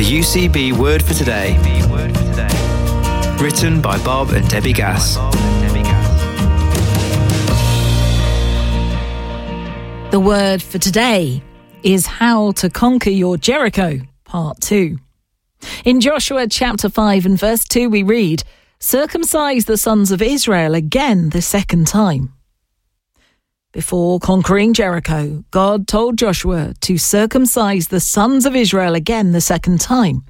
The UCB Word for Today. Written by Bob and Debbie Gass. The word for today is How to Conquer Your Jericho, Part 2. In Joshua chapter 5 and verse 2 we read, "Circumcise the sons of Israel again the second time." Before conquering Jericho, God told Joshua to circumcise the sons of Israel again the second time.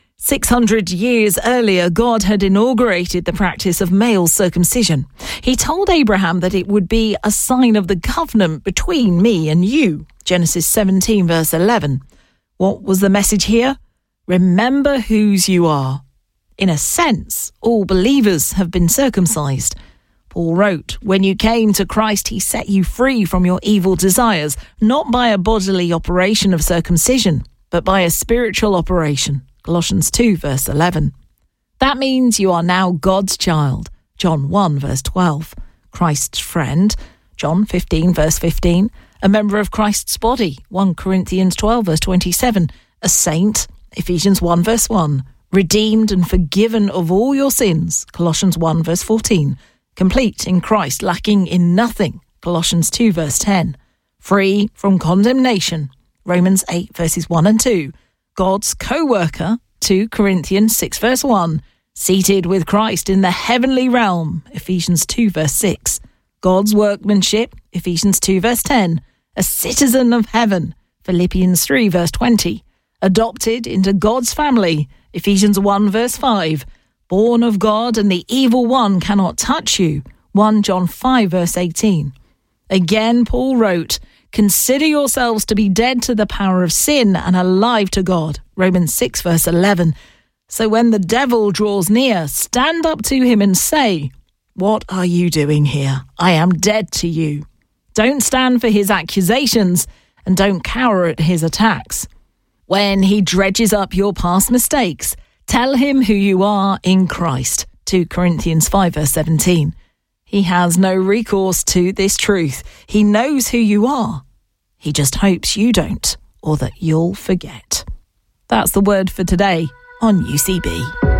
600 years earlier, God had inaugurated the practice of male circumcision. He told Abraham that it would be a sign of the covenant between me and you. Genesis 17 verse 11. What was the message here? Remember whose you are. In a sense, all believers have been circumcised. Paul wrote, "When you came to Christ, he set you free from your evil desires, not by a bodily operation of circumcision, but by a spiritual operation." Colossians 2 verse 11. That means you are now God's child. John 1 verse 12. Christ's friend. John 15 verse 15. A member of Christ's body. 1 Corinthians 12 verse 27. A saint. Ephesians 1 verse 1. Redeemed and forgiven of all your sins. Colossians 1 verse 14. Complete in Christ, lacking in nothing. Colossians 2 verse 10. Free from condemnation. Romans 8 verses 1 and 2. God's co-worker. 2 Corinthians 6 verse 1. Seated with Christ in the heavenly realm. Ephesians 2 verse 6. God's workmanship. Ephesians 2 verse 10. A citizen of heaven. Philippians 3 verse 20. Adopted into God's family. Ephesians 1 verse 5. Born of God and the evil one cannot touch you. 1 John 5 verse 18. Again, Paul wrote, "Consider yourselves to be dead to the power of sin and alive to God." Romans 6 verse 11. So when the devil draws near, stand up to him and say, "What are you doing here? I am dead to you." Don't stand for his accusations and don't cower at his attacks. When he dredges up your past mistakes, tell him who you are in Christ. 2 Corinthians 5 verse 17. He has no recourse to this truth. He knows who you are. He just hopes you don't, or that you'll forget. That's the word for today on UCB.